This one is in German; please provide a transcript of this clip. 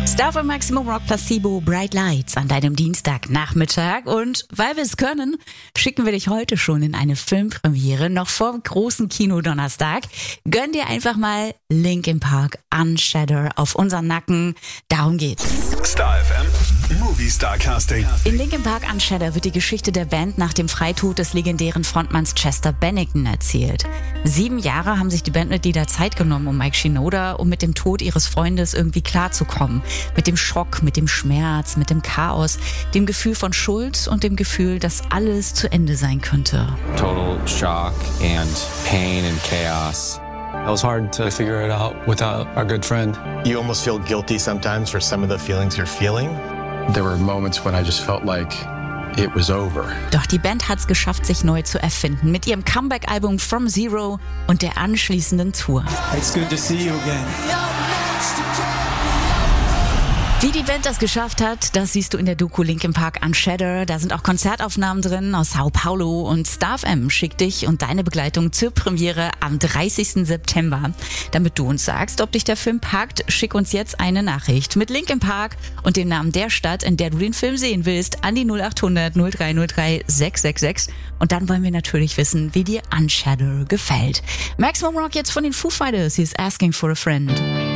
Star von Maximum Rock Placebo Bright Lights an deinem Dienstagnachmittag. Und weil wir es können, schicken wir dich heute schon in eine Filmpremiere, noch vor dem großen Kinodonnerstag. Gönn dir einfach mal Linkin Park Unshadowed auf unseren Nacken. Darum geht's. Star FM Movie Star Casting. In Linkin Park Unshadowed wird die Geschichte der Band nach dem Freitod des legendären Frontmanns Chester Bennington erzählt. 7 Jahre haben sich die Bandmitglieder Zeit genommen, um Mike Shinoda, um mit dem Tod ihres Freundes irgendwie klarzukommen. Mit dem Schock, mit dem Schmerz, mit dem Chaos, dem Gefühl von Schuld und dem Gefühl, dass alles zu Ende sein könnte. Total shock and pain and chaos. It was hard to figure it out without our good friend. You almost feel guilty sometimes for some of the feelings you're feeling. There were moments when I just felt like it was over. Doch die Band hat's geschafft, sich neu zu erfinden. Mit ihrem Comeback-Album From Zero und der anschließenden Tour. It's good to see you again. Wie die Band das geschafft hat, das siehst du in der Doku Linkin Park Unshadowed. Da sind auch Konzertaufnahmen drin aus Sao Paulo, und Star FM schickt dich und deine Begleitung zur Premiere am 30. September. Damit du uns sagst, ob dich der Film packt, schick uns jetzt eine Nachricht mit Linkin Park und dem Namen der Stadt, in der du den Film sehen willst, an die 0800 0303 666. Und dann wollen wir natürlich wissen, wie dir Unshadowed gefällt. Maximum Rock jetzt von den Foo Fighters. He's asking for a friend.